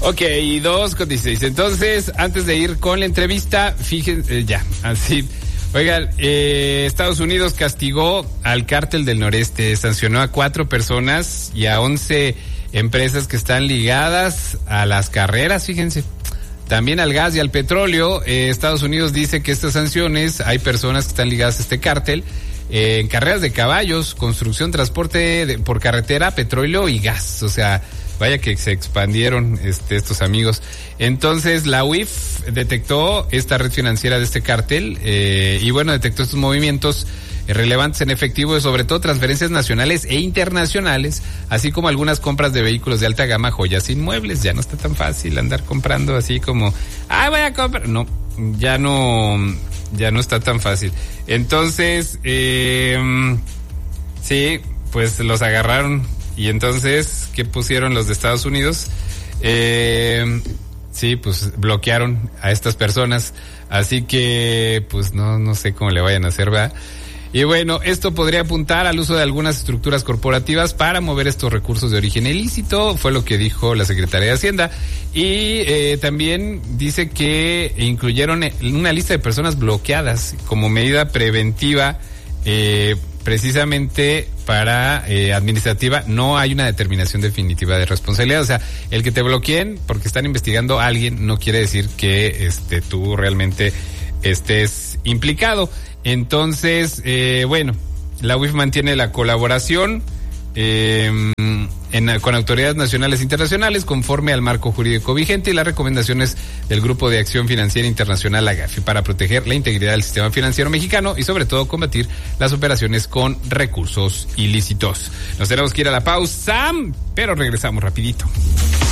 Ok, 2:16. Entonces, antes de ir con la entrevista, fíjense, ya, así. Oigan, Estados Unidos castigó al Cártel del Noreste, sancionó a 4 personas y a 11 empresas que están ligadas a las carreras, fíjense. También al gas y al petróleo. Estados Unidos dice que estas sanciones, hay personas que están ligadas a este cártel, en carreras de caballos, construcción, transporte por carretera, petróleo y gas. O sea, vaya que se expandieron estos amigos. Entonces la UIF detectó esta red financiera de este cártel y bueno, detectó estos movimientos relevantes en efectivo, sobre todo transferencias nacionales e internacionales, así como algunas compras de vehículos de alta gama, joyas, inmuebles. Ya no está tan fácil andar comprando así como, voy a comprar. No, ya no está tan fácil. Entonces, sí, pues los agarraron. Y entonces, ¿qué pusieron los de Estados Unidos? Sí, pues bloquearon a estas personas. Así que, pues no sé cómo le vayan a hacer, ¿verdad? Y bueno, esto podría apuntar al uso de algunas estructuras corporativas para mover estos recursos de origen ilícito, fue lo que dijo la Secretaría de Hacienda. Y también dice que incluyeron una lista de personas bloqueadas como medida preventiva, precisamente para administrativa. No hay una determinación definitiva de responsabilidad. O sea, el que te bloqueen porque están investigando a alguien no quiere decir que tú realmente estés implicado. Entonces, bueno, la UIF mantiene la colaboración con autoridades nacionales e internacionales conforme al marco jurídico vigente y las recomendaciones del Grupo de Acción Financiera Internacional, la GAFI, para proteger la integridad del sistema financiero mexicano y sobre todo combatir las operaciones con recursos ilícitos. Nos tenemos que ir a la pausa, pero regresamos rapidito.